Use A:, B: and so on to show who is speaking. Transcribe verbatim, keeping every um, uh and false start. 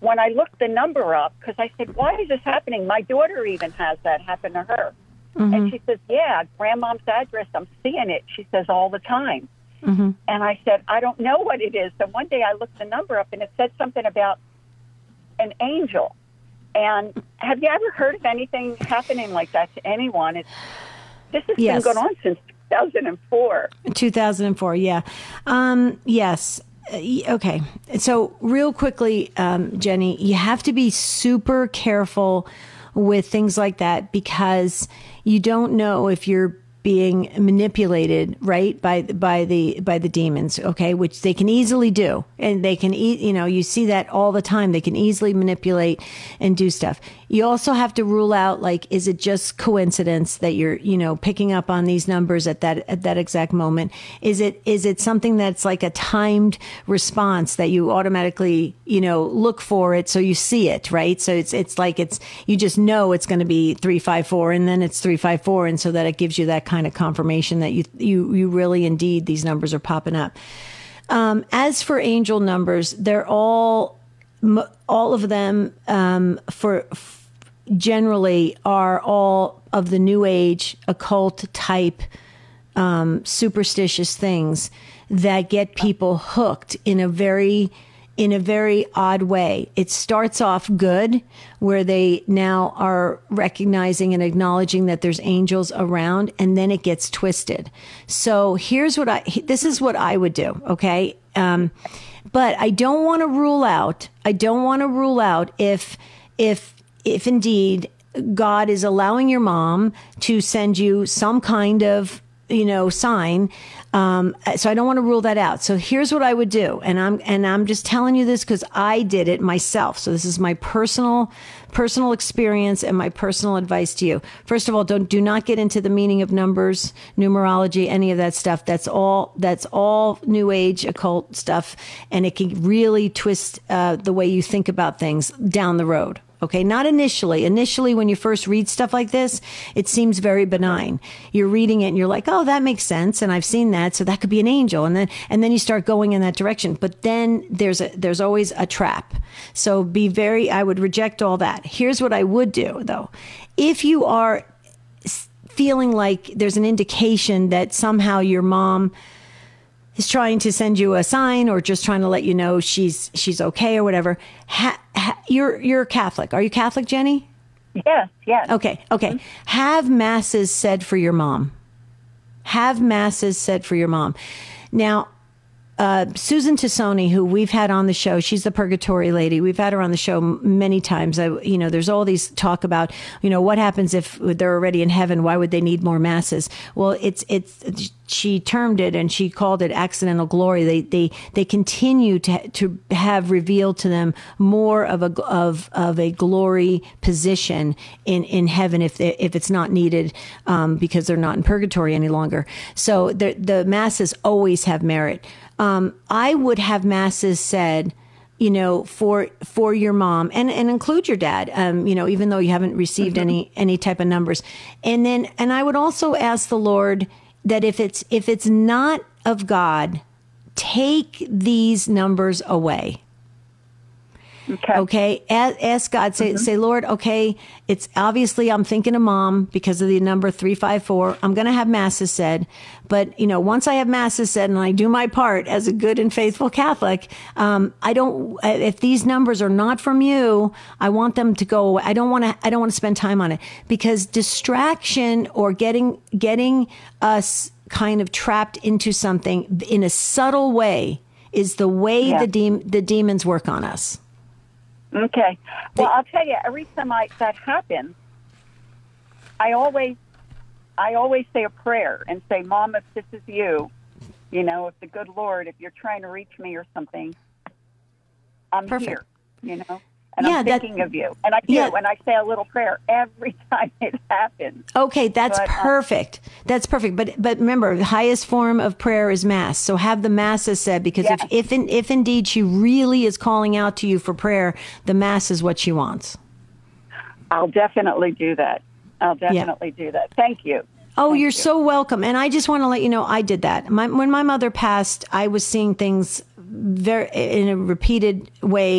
A: when I looked the number up, because I said, why is this happening? My daughter even has that happen to her. Mm-hmm. And she says, yeah, grandmom's address, I'm seeing it. She says all the time. Mm-hmm. And I said, I don't know what it is. So one day I looked the number up, and it said something about an angel. And have you ever heard of anything happening like that to anyone? It's, this has yes. been going on since two thousand four.
B: two thousand four, yeah. Um, yes. Okay. So real quickly, um, Jenny, you have to be super careful with things like that, because you don't know if you're being manipulated, right, by by the by the demons, okay, which they can easily do, and they can eat. You know, you see that all the time. They can easily manipulate and do stuff. You also have to rule out, like, is it just coincidence that you're, you know, picking up on these numbers at that at that exact moment? Is it is it something that's like a timed response that you automatically, you know, look for it, so you see it, right? So it's it's like it's you just know it's going to be three five four, and then it's three five four, and so that it gives you that kind of confirmation that you you you really indeed these numbers are popping up. Um, as for angel numbers, they're all all of them um, for. generally are all of the New Age occult type um, superstitious things that get people hooked in a very in a very odd way. It starts off good, where they now are recognizing and acknowledging that there's angels around, and then it gets twisted. So here's what I this is what I would do, okay? Um, but I don't want to rule out I don't want to rule out if if if indeed God is allowing your mom to send you some kind of, you know, sign. Um, so I don't want to rule that out. So here's what I would do. And I'm, and I'm just telling you this because I did it myself. So this is my personal, personal experience and my personal advice to you. First of all, don't, do not get into the meaning of numbers, numerology, any of that stuff. That's all, that's all New Age occult stuff. And it can really twist, uh, the way you think about things down the road. Okay, not initially. Initially, when you first read stuff like this, it seems very benign. You're reading it and you're like, oh, that makes sense. And I've seen that. So that could be an angel. And then, and then you start going in that direction. But then there's a, there's always a trap. So be very, I would reject all that. Here's what I would do though. If you are feeling like there's an indication that somehow your mom is trying to send you a sign or just trying to let you know she's she's okay or whatever. Ha, ha, you're you're Catholic. Are you Catholic, Jenny?
A: Yes, yes.
B: Okay, okay. Mm-hmm. Have masses said for your mom. Have masses said for your mom. Now, uh, Susan Tassoni, who we've had on the show, she's the purgatory lady. We've had her on the show many times. I, you know, there's all these talk about, you know, what happens if they're already in heaven? Why would they need more masses? Well, it's, it's, she termed it and she called it accidental glory. They, they, they continue to, to have revealed to them more of a, of, of a glory position in, in heaven if they, if it's not needed, um, because they're not in purgatory any longer. So the, the masses always have merit. Um, I would have masses said, you know, for for your mom and, and include your dad, um, you know, even though you haven't received mm-hmm. any any type of numbers. And then and I would also ask the Lord that if it's if it's not of God, take these numbers away. Okay. Okay. Ask, ask God, say, mm-hmm. say, Lord, okay, it's obviously I'm thinking of mom because of the number three five four. I'm going to have masses said. But, you know, once I have masses said and I do my part as a good and faithful Catholic, um, I don't, if these numbers are not from you, I want them to go away. I don't want to, I don't want to spend time on it because distraction or getting, getting us kind of trapped into something in a subtle way is the way yeah. the de- the demons work on us.
A: Okay. Well, I'll tell you, every time I, that happens, I always, I always say a prayer and say, Mom, if this is you, you know, if the good Lord, if you're trying to reach me or something, I'm Perfect. Here, you know, and yeah, I'm thinking that, of you. And I do, yeah. and I say a little prayer every time it happens.
B: Okay, that's but,
A: Um,
B: perfect. That's perfect. But but remember, the highest form of prayer is Mass. So have the Masses said, because yes. if if, in, if indeed she really is calling out to you for prayer, the Mass is what she wants.
A: I'll definitely do that. I'll definitely yeah. do that. Thank you.
B: Oh,
A: Thank
B: you're
A: you.
B: so welcome. And I just want to let you know I did that. My, when my mother passed, I was seeing things very in a repeated way